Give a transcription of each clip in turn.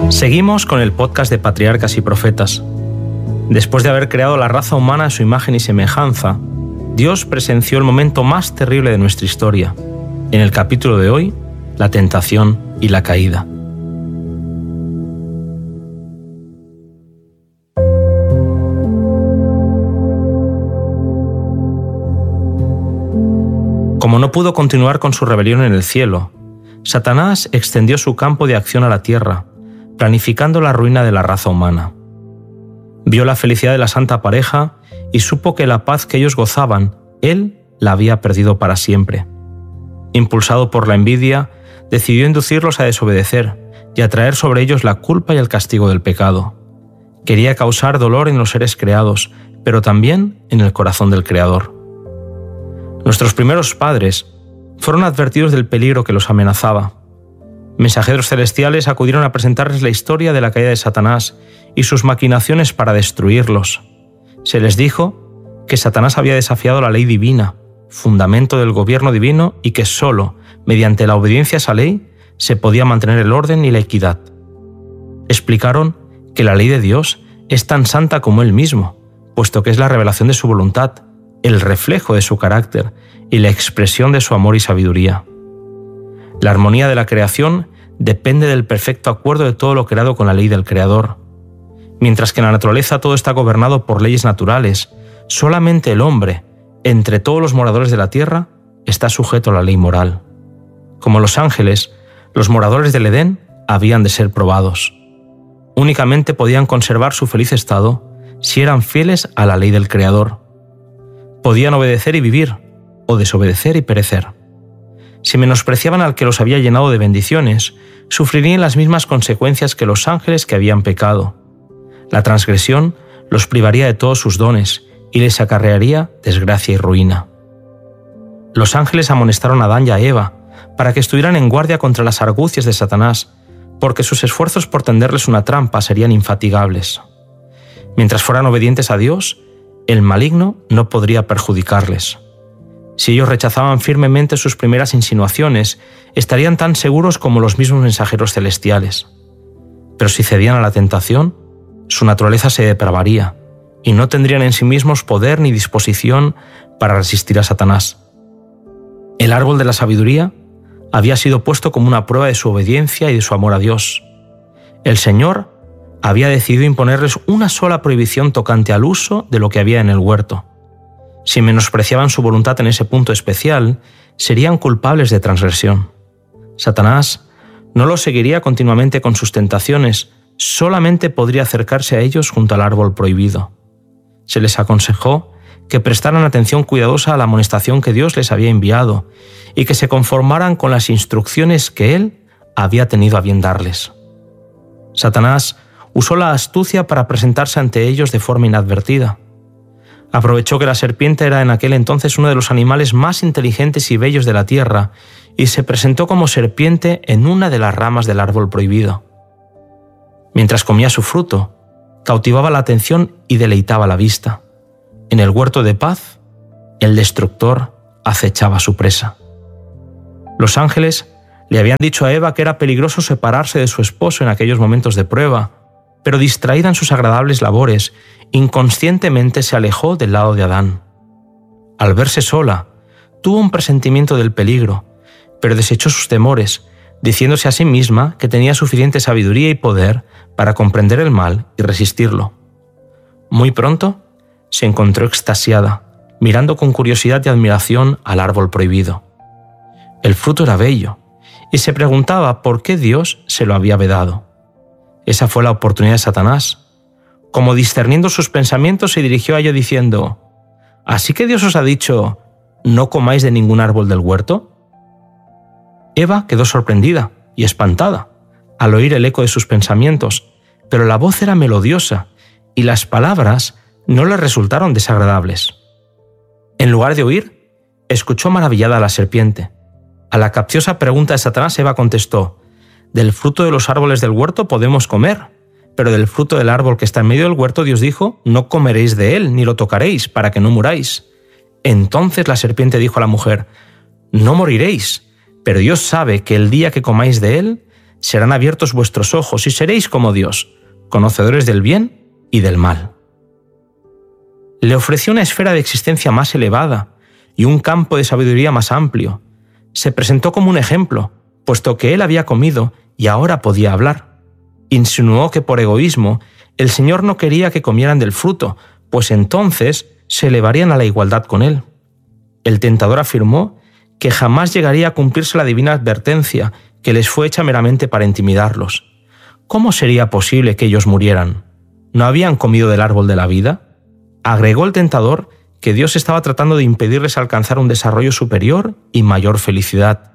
Seguimos con el podcast de Patriarcas y Profetas. Después de haber creado la raza humana a su imagen y semejanza, Dios presenció el momento más terrible de nuestra historia. En el capítulo de hoy, la tentación y la caída. Como no pudo continuar con su rebelión en el cielo, Satanás extendió su campo de acción a la tierra, planificando la ruina de la raza humana. Vio la felicidad de la santa pareja y supo que la paz que ellos gozaban, él la había perdido para siempre. Impulsado por la envidia, decidió inducirlos a desobedecer y a traer sobre ellos la culpa y el castigo del pecado. Quería causar dolor en los seres creados, pero también en el corazón del Creador. Nuestros primeros padres fueron advertidos del peligro que los amenazaba. Mensajeros celestiales acudieron a presentarles la historia de la caída de Satanás y sus maquinaciones para destruirlos. Se les dijo que Satanás había desafiado la ley divina, fundamento del gobierno divino, y que solo mediante la obediencia a esa ley se podía mantener el orden y la equidad. Explicaron que la ley de Dios es tan santa como Él mismo, puesto que es la revelación de su voluntad, el reflejo de su carácter y la expresión de su amor y sabiduría. La armonía de la creación depende del perfecto acuerdo de todo lo creado con la ley del Creador. Mientras que en la naturaleza todo está gobernado por leyes naturales, solamente el hombre, entre todos los moradores de la tierra, está sujeto a la ley moral. Como los ángeles, los moradores del Edén habían de ser probados. Únicamente podían conservar su feliz estado si eran fieles a la ley del Creador. Podían obedecer y vivir, o desobedecer y perecer. Si menospreciaban al que los había llenado de bendiciones, sufrirían las mismas consecuencias que los ángeles que habían pecado. La transgresión los privaría de todos sus dones y les acarrearía desgracia y ruina. Los ángeles amonestaron a Adán y a Eva para que estuvieran en guardia contra las argucias de Satanás, porque sus esfuerzos por tenderles una trampa serían infatigables. Mientras fueran obedientes a Dios, el maligno no podría perjudicarles. Si ellos rechazaban firmemente sus primeras insinuaciones, estarían tan seguros como los mismos mensajeros celestiales. Pero si cedían a la tentación, su naturaleza se depravaría y no tendrían en sí mismos poder ni disposición para resistir a Satanás. El árbol de la sabiduría había sido puesto como una prueba de su obediencia y de su amor a Dios. El Señor había decidido imponerles una sola prohibición tocante al uso de lo que había en el huerto. Si menospreciaban su voluntad en ese punto especial, serían culpables de transgresión. Satanás no los seguiría continuamente con sus tentaciones, solamente podría acercarse a ellos junto al árbol prohibido. Se les aconsejó que prestaran atención cuidadosa a la amonestación que Dios les había enviado y que se conformaran con las instrucciones que Él había tenido a bien darles. Satanás usó la astucia para presentarse ante ellos de forma inadvertida. Aprovechó que la serpiente era en aquel entonces uno de los animales más inteligentes y bellos de la tierra y se presentó como serpiente en una de las ramas del árbol prohibido. Mientras comía su fruto, cautivaba la atención y deleitaba la vista. En el huerto de paz, el destructor acechaba a su presa. Los ángeles le habían dicho a Eva que era peligroso separarse de su esposo en aquellos momentos de prueba, pero distraída en sus agradables labores, inconscientemente se alejó del lado de Adán. Al verse sola, tuvo un presentimiento del peligro, pero desechó sus temores, diciéndose a sí misma que tenía suficiente sabiduría y poder para comprender el mal y resistirlo. Muy pronto se encontró extasiada, mirando con curiosidad y admiración al árbol prohibido. El fruto era bello, y se preguntaba por qué Dios se lo había vedado. Esa fue la oportunidad de Satanás. Como discerniendo sus pensamientos, se dirigió a ello diciendo: ¿Así que Dios os ha dicho, no comáis de ningún árbol del huerto? Eva quedó sorprendida y espantada al oír el eco de sus pensamientos, pero la voz era melodiosa y las palabras no le resultaron desagradables. En lugar de huir, escuchó maravillada a la serpiente. A la capciosa pregunta de Satanás, Eva contestó: «Del fruto de los árboles del huerto podemos comer, pero del fruto del árbol que está en medio del huerto Dios dijo, no comeréis de él ni lo tocaréis para que no muráis». Entonces la serpiente dijo a la mujer: «No moriréis, pero Dios sabe que el día que comáis de él, serán abiertos vuestros ojos y seréis como Dios, conocedores del bien y del mal. Le ofreció una esfera de existencia más elevada y un campo de sabiduría más amplio. Se presentó como un ejemplo, puesto que él había comido y ahora podía hablar. Insinuó que por egoísmo el Señor no quería que comieran del fruto, pues entonces se elevarían a la igualdad con él. El tentador afirmó que jamás llegaría a cumplirse la divina advertencia que les fue hecha meramente para intimidarlos. ¿Cómo sería posible que ellos murieran? ¿No habían comido del árbol de la vida? Agregó el tentador que Dios estaba tratando de impedirles alcanzar un desarrollo superior y mayor felicidad.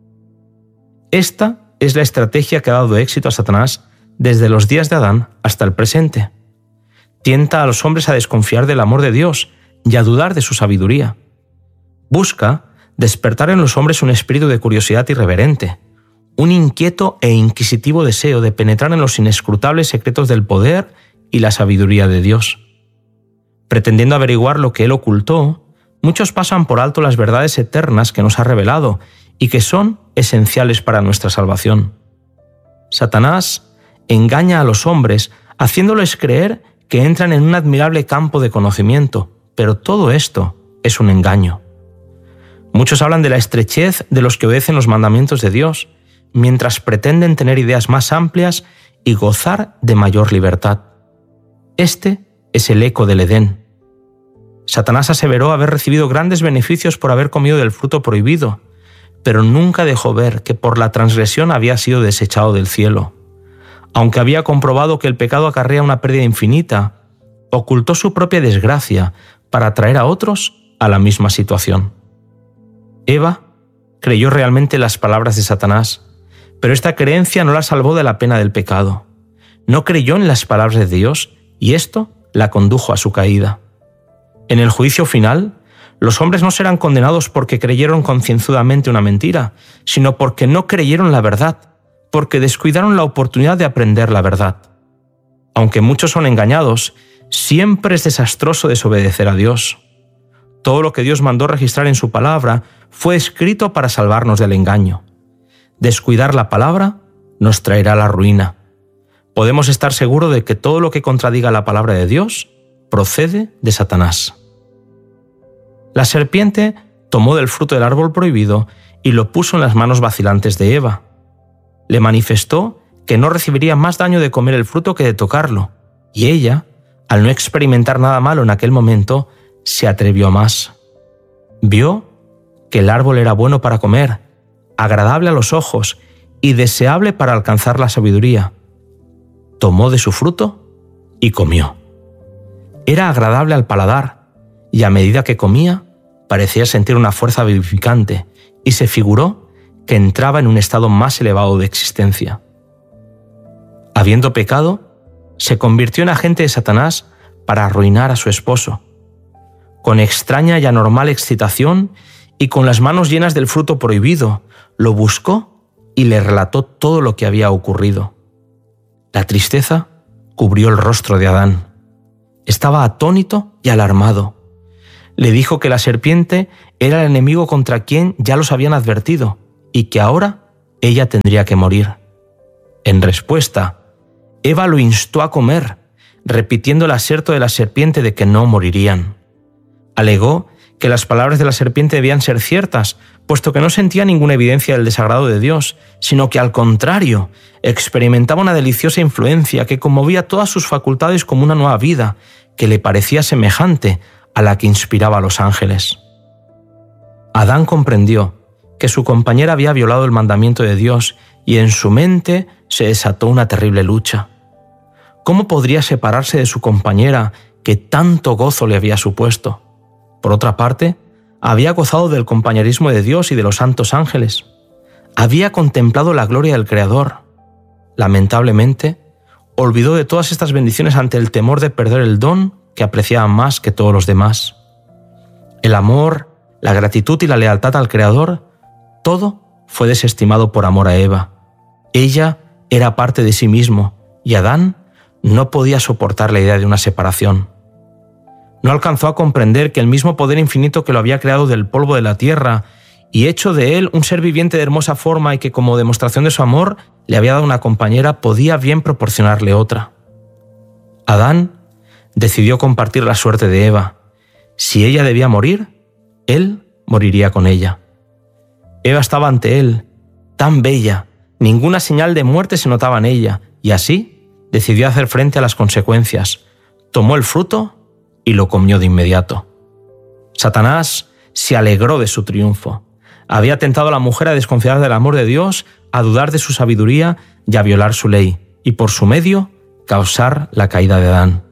Esta es la estrategia que ha dado éxito a Satanás desde los días de Adán hasta el presente. Tienta a los hombres a desconfiar del amor de Dios y a dudar de su sabiduría. Busca despertar en los hombres un espíritu de curiosidad irreverente, un inquieto e inquisitivo deseo de penetrar en los inescrutables secretos del poder y la sabiduría de Dios. Pretendiendo averiguar lo que él ocultó, muchos pasan por alto las verdades eternas que nos ha revelado y que son esenciales para nuestra salvación. Satanás engaña a los hombres haciéndoles creer que entran en un admirable campo de conocimiento, pero todo esto es un engaño. Muchos hablan de la estrechez de los que obedecen los mandamientos de Dios, mientras pretenden tener ideas más amplias y gozar de mayor libertad. Este es el eco del Edén. Satanás aseveró haber recibido grandes beneficios por haber comido del fruto prohibido, pero nunca dejó ver que por la transgresión había sido desechado del cielo. Aunque había comprobado que el pecado acarrea una pérdida infinita, ocultó su propia desgracia para atraer a otros a la misma situación. Eva creyó realmente las palabras de Satanás, pero esta creencia no la salvó de la pena del pecado. No creyó en las palabras de Dios y esto la condujo a su caída. En el juicio final, los hombres no serán condenados porque creyeron concienzudamente una mentira, sino porque no creyeron la verdad, porque descuidaron la oportunidad de aprender la verdad. Aunque muchos son engañados, siempre es desastroso desobedecer a Dios. Todo lo que Dios mandó registrar en su palabra fue escrito para salvarnos del engaño. Descuidar la palabra nos traerá la ruina. Podemos estar seguros de que todo lo que contradiga la palabra de Dios procede de Satanás. La serpiente tomó del fruto del árbol prohibido y lo puso en las manos vacilantes de Eva. Le manifestó que no recibiría más daño de comer el fruto que de tocarlo, y ella, al no experimentar nada malo en aquel momento, se atrevió más. Vio que el árbol era bueno para comer, agradable a los ojos y deseable para alcanzar la sabiduría. Tomó de su fruto y comió. Era agradable al paladar, y a medida que comía, parecía sentir una fuerza vivificante, y se figuró que entraba en un estado más elevado de existencia. Habiendo pecado, se convirtió en agente de Satanás para arruinar a su esposo. Con extraña y anormal excitación y con las manos llenas del fruto prohibido, lo buscó y le relató todo lo que había ocurrido. La tristeza cubrió el rostro de Adán. Estaba atónito y alarmado. Le dijo que la serpiente era el enemigo contra quien ya los habían advertido y que ahora ella tendría que morir. En respuesta, Eva lo instó a comer, repitiendo el aserto de la serpiente de que no morirían. Alegó que las palabras de la serpiente debían ser ciertas, puesto que no sentía ninguna evidencia del desagrado de Dios, sino que al contrario, experimentaba una deliciosa influencia que conmovía todas sus facultades como una nueva vida, que le parecía semejante a la que inspiraba a los ángeles. Adán comprendió que su compañera había violado el mandamiento de Dios y en su mente se desató una terrible lucha. ¿Cómo podría separarse de su compañera que tanto gozo le había supuesto? Por otra parte, había gozado del compañerismo de Dios y de los santos ángeles. Había contemplado la gloria del Creador. Lamentablemente, olvidó de todas estas bendiciones ante el temor de perder el don que apreciaba más que todos los demás. El amor, la gratitud y la lealtad al Creador, todo fue desestimado por amor a Eva. Ella era parte de sí mismo y Adán no podía soportar la idea de una separación. No alcanzó a comprender que el mismo poder infinito que lo había creado del polvo de la tierra y hecho de él un ser viviente de hermosa forma y que como demostración de su amor le había dado una compañera, podía bien proporcionarle otra. Adán decidió compartir la suerte de Eva. Si ella debía morir, él moriría con ella. Eva estaba ante él, tan bella, ninguna señal de muerte se notaba en ella, y así decidió hacer frente a las consecuencias. Tomó el fruto y lo comió de inmediato. Satanás se alegró de su triunfo. Había tentado a la mujer a desconfiar del amor de Dios, a dudar de su sabiduría y a violar su ley, y por su medio causar la caída de Adán.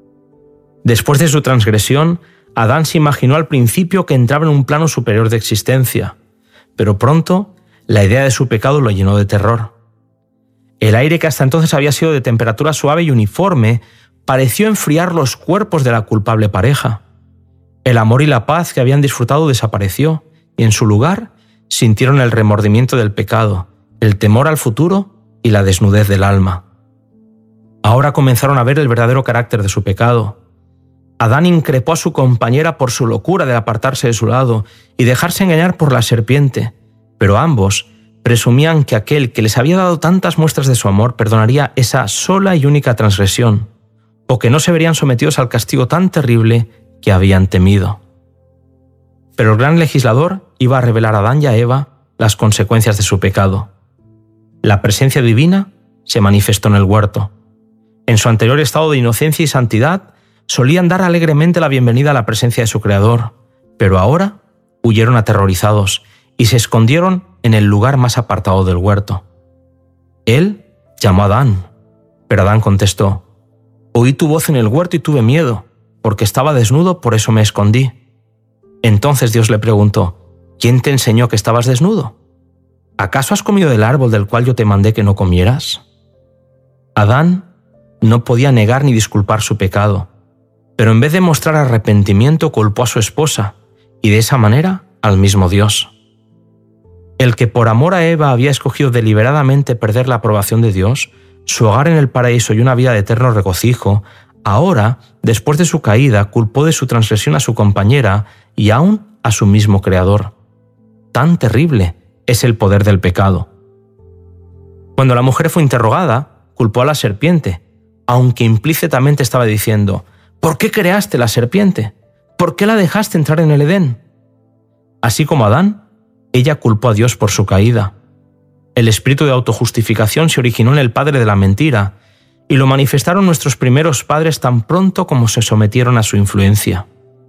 Después de su transgresión, Adán se imaginó al principio que entraba en un plano superior de existencia, pero pronto la idea de su pecado lo llenó de terror. El aire que hasta entonces había sido de temperatura suave y uniforme pareció enfriar los cuerpos de la culpable pareja. El amor y la paz que habían disfrutado desapareció, y en su lugar sintieron el remordimiento del pecado, el temor al futuro y la desnudez del alma. Ahora comenzaron a ver el verdadero carácter de su pecado. Adán increpó a su compañera por su locura de apartarse de su lado y dejarse engañar por la serpiente, pero ambos presumían que aquel que les había dado tantas muestras de su amor perdonaría esa sola y única transgresión, o que no se verían sometidos al castigo tan terrible que habían temido. Pero el gran legislador iba a revelar a Adán y a Eva las consecuencias de su pecado. La presencia divina se manifestó en el huerto. En su anterior estado de inocencia y santidad, solían dar alegremente la bienvenida a la presencia de su Creador, pero ahora huyeron aterrorizados y se escondieron en el lugar más apartado del huerto. Él llamó a Adán, pero Adán contestó: «Oí tu voz en el huerto y tuve miedo, porque estaba desnudo, por eso me escondí». Entonces Dios le preguntó: «¿Quién te enseñó que estabas desnudo? ¿Acaso has comido del árbol del cual yo te mandé que no comieras?». Adán no podía negar ni disculpar su pecado, pero en vez de mostrar arrepentimiento culpó a su esposa y de esa manera al mismo Dios. El que por amor a Eva había escogido deliberadamente perder la aprobación de Dios, su hogar en el paraíso y una vida de eterno regocijo, ahora, después de su caída, culpó de su transgresión a su compañera y aún a su mismo Creador. Tan terrible es el poder del pecado. Cuando la mujer fue interrogada, culpó a la serpiente, aunque implícitamente estaba diciendo: «¿Por qué creaste la serpiente? ¿Por qué la dejaste entrar en el Edén?». Así como Adán, ella culpó a Dios por su caída. El espíritu de autojustificación se originó en el padre de la mentira, y lo manifestaron nuestros primeros padres tan pronto como se sometieron a su influencia.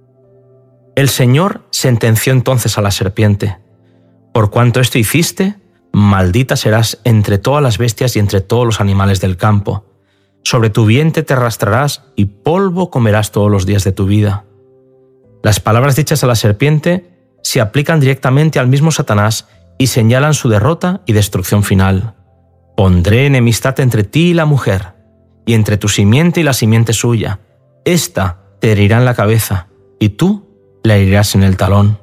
El Señor sentenció entonces a la serpiente: «Por cuanto esto hiciste, maldita serás entre todas las bestias y entre todos los animales del campo. Sobre tu vientre te arrastrarás y polvo comerás todos los días de tu vida». Las palabras dichas a la serpiente se aplican directamente al mismo Satanás y señalan su derrota y destrucción final. «Pondré enemistad entre ti y la mujer, y entre tu simiente y la simiente suya. Esta te herirá en la cabeza, y tú la herirás en el talón».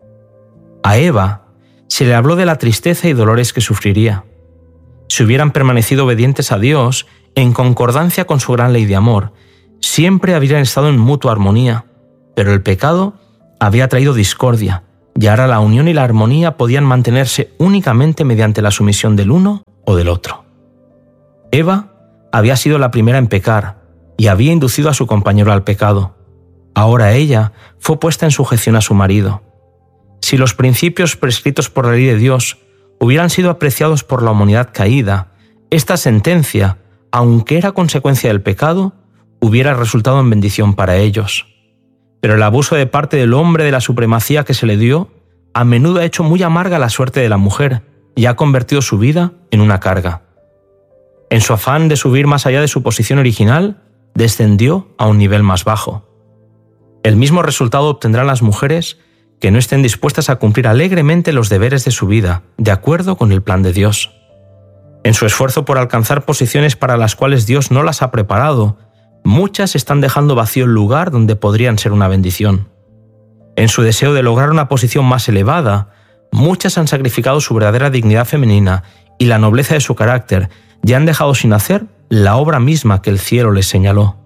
A Eva se le habló de la tristeza y dolores que sufriría. Si hubieran permanecido obedientes a Dios, en concordancia con su gran ley de amor, siempre habrían estado en mutua armonía, pero el pecado había traído discordia, y ahora la unión y la armonía podían mantenerse únicamente mediante la sumisión del uno o del otro. Eva había sido la primera en pecar y había inducido a su compañero al pecado. Ahora ella fue puesta en sujeción a su marido. Si los principios prescritos por la ley de Dios hubieran sido apreciados por la humanidad caída, esta sentencia, aunque era consecuencia del pecado, hubiera resultado en bendición para ellos. Pero el abuso de parte del hombre de la supremacía que se le dio, a menudo ha hecho muy amarga la suerte de la mujer y ha convertido su vida en una carga. En su afán de subir más allá de su posición original, descendió a un nivel más bajo. El mismo resultado obtendrán las mujeres que no estén dispuestas a cumplir alegremente los deberes de su vida, de acuerdo con el plan de Dios. En su esfuerzo por alcanzar posiciones para las cuales Dios no las ha preparado, muchas están dejando vacío el lugar donde podrían ser una bendición. En su deseo de lograr una posición más elevada, muchas han sacrificado su verdadera dignidad femenina y la nobleza de su carácter y han dejado sin hacer la obra misma que el cielo les señaló.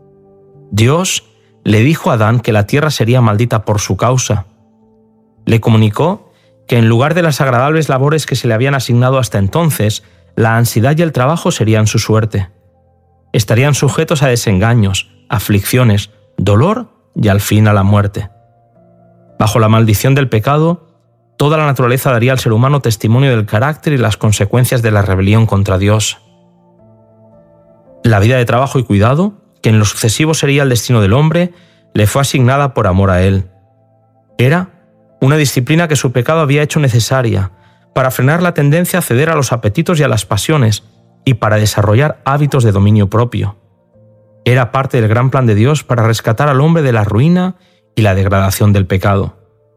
Dios le dijo a Adán que la tierra sería maldita por su causa. Le comunicó que en lugar de las agradables labores que se le habían asignado hasta entonces, la ansiedad y el trabajo serían su suerte. Estarían sujetos a desengaños, aflicciones, dolor y al fin a la muerte. Bajo la maldición del pecado, toda la naturaleza daría al ser humano testimonio del carácter y las consecuencias de la rebelión contra Dios. La vida de trabajo y cuidado, que en lo sucesivo sería el destino del hombre, le fue asignada por amor a él. Era una disciplina que su pecado había hecho necesaria para frenar la tendencia a ceder a los apetitos y a las pasiones y para desarrollar hábitos de dominio propio. Era parte del gran plan de Dios para rescatar al hombre de la ruina y la degradación del pecado.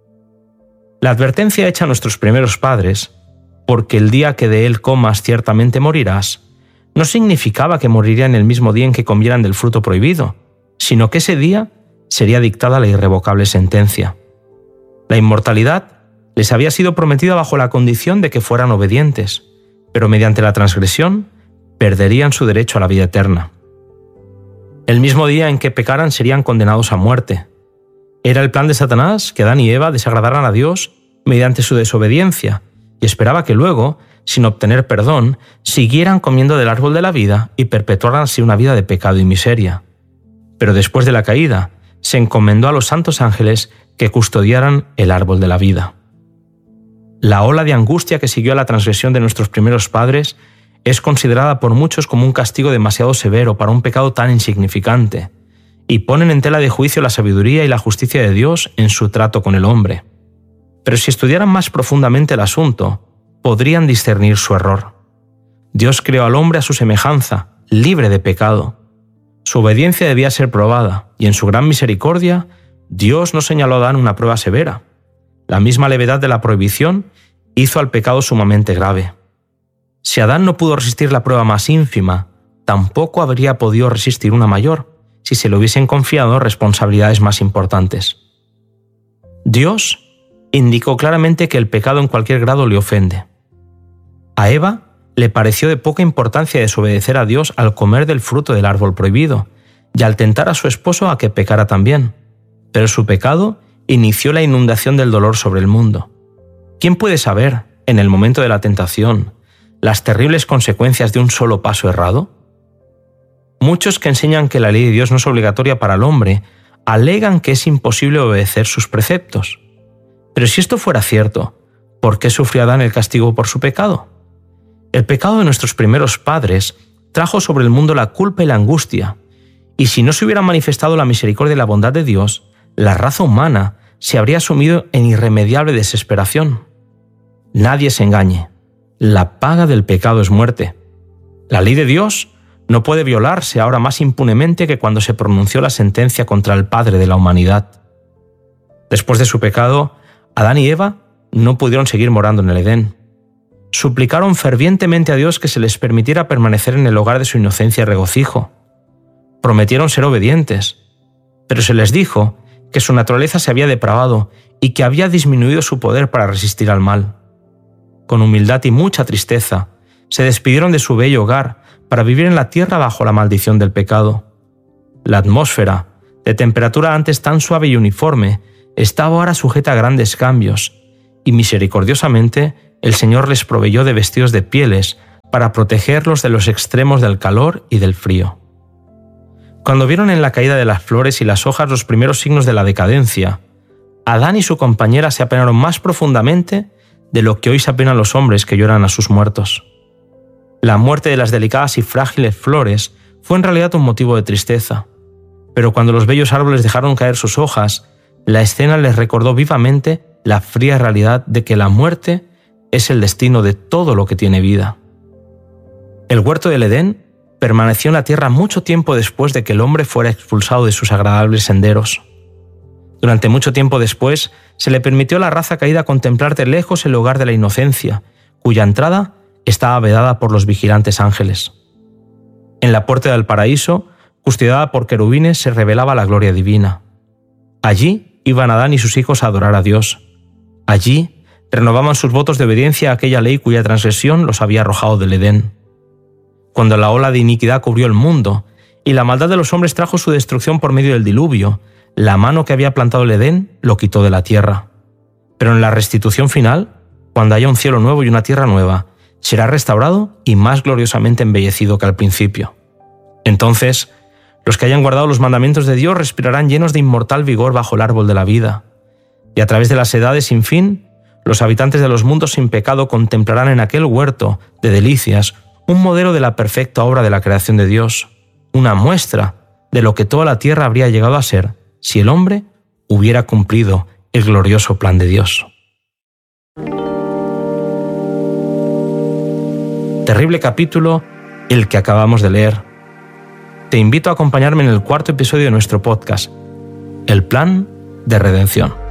La advertencia hecha a nuestros primeros padres, porque el día que de él comas ciertamente morirás, no significaba que morirían el mismo día en que comieran del fruto prohibido, sino que ese día sería dictada la irrevocable sentencia. La inmortalidad les había sido prometida bajo la condición de que fueran obedientes, pero mediante la transgresión perderían su derecho a la vida eterna. El mismo día en que pecaran serían condenados a muerte. Era el plan de Satanás que Adán y Eva desagradaran a Dios mediante su desobediencia y esperaba que luego, sin obtener perdón, siguieran comiendo del árbol de la vida y perpetuaran así una vida de pecado y miseria. Pero después de la caída, se encomendó a los santos ángeles que custodiaran el árbol de la vida. La ola de angustia que siguió a la transgresión de nuestros primeros padres es considerada por muchos como un castigo demasiado severo para un pecado tan insignificante, y ponen en tela de juicio la sabiduría y la justicia de Dios en su trato con el hombre. Pero si estudiaran más profundamente el asunto, podrían discernir su error. Dios creó al hombre a su semejanza, libre de pecado. Su obediencia debía ser probada, y en su gran misericordia, Dios no señaló a Adán una prueba severa. La misma levedad de la prohibición hizo al pecado sumamente grave. Si Adán no pudo resistir la prueba más ínfima, tampoco habría podido resistir una mayor, si se le hubiesen confiado responsabilidades más importantes. Dios indicó claramente que el pecado en cualquier grado le ofende. A Eva le pareció de poca importancia desobedecer a Dios al comer del fruto del árbol prohibido y al tentar a su esposo a que pecara también, pero su pecado inició la inundación del dolor sobre el mundo. ¿Quién puede saber, en el momento de la tentación, las terribles consecuencias de un solo paso errado? Muchos que enseñan que la ley de Dios no es obligatoria para el hombre alegan que es imposible obedecer sus preceptos. Pero si esto fuera cierto, ¿por qué sufrió Adán el castigo por su pecado? El pecado de nuestros primeros padres trajo sobre el mundo la culpa y la angustia, y si no se hubiera manifestado la misericordia y la bondad de Dios, la raza humana se habría sumido en irremediable desesperación. Nadie se engañe. La paga del pecado es muerte. La ley de Dios no puede violarse ahora más impunemente que cuando se pronunció la sentencia contra el padre de la humanidad. Después de su pecado, Adán y Eva no pudieron seguir morando en el Edén. Suplicaron fervientemente a Dios que se les permitiera permanecer en el hogar de su inocencia y regocijo. Prometieron ser obedientes, pero se les dijo que su naturaleza se había depravado y que había disminuido su poder para resistir al mal. Con humildad y mucha tristeza, se despidieron de su bello hogar para vivir en la tierra bajo la maldición del pecado. La atmósfera, de temperatura antes tan suave y uniforme, estaba ahora sujeta a grandes cambios, y misericordiosamente el Señor les proveyó de vestidos de pieles para protegerlos de los extremos del calor y del frío. Cuando vieron en la caída de las flores y las hojas los primeros signos de la decadencia, Adán y su compañera se apenaron más profundamente de lo que hoy se apenan los hombres que lloran a sus muertos. La muerte de las delicadas y frágiles flores fue en realidad un motivo de tristeza, pero cuando los bellos árboles dejaron caer sus hojas, la escena les recordó vivamente la fría realidad de que la muerte es el destino de todo lo que tiene vida. El huerto del Edén permaneció en la tierra mucho tiempo después de que el hombre fuera expulsado de sus agradables senderos. Durante mucho tiempo después, se le permitió a la raza caída contemplar de lejos el hogar de la inocencia, cuya entrada estaba vedada por los vigilantes ángeles. En la puerta del paraíso, custodiada por querubines, se revelaba la gloria divina. Allí iban Adán y sus hijos a adorar a Dios. Allí renovaban sus votos de obediencia a aquella ley cuya transgresión los había arrojado del Edén. Cuando la ola de iniquidad cubrió el mundo y la maldad de los hombres trajo su destrucción por medio del diluvio, la mano que había plantado el Edén lo quitó de la tierra. Pero en la restitución final, cuando haya un cielo nuevo y una tierra nueva, será restaurado y más gloriosamente embellecido que al principio. Entonces, los que hayan guardado los mandamientos de Dios respirarán llenos de inmortal vigor bajo el árbol de la vida. Y a través de las edades sin fin, los habitantes de los mundos sin pecado contemplarán en aquel huerto de delicias un modelo de la perfecta obra de la creación de Dios, una muestra de lo que toda la tierra habría llegado a ser si el hombre hubiera cumplido el glorioso plan de Dios. Terrible capítulo el que acabamos de leer. Te invito a acompañarme en el 4º episodio de nuestro podcast, El Plan de Redención.